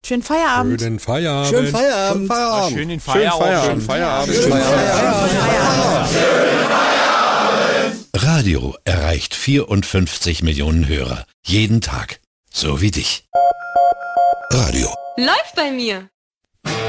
Schönen Feierabend. Schönen Feierabend. Schönen Feierabend. Schönen Feierabend. Schönen Feierabend. Schönen Feierabend. Radio erreicht 54 Millionen Hörer. Jeden Tag. So wie dich. Radio. Läuft bei mir.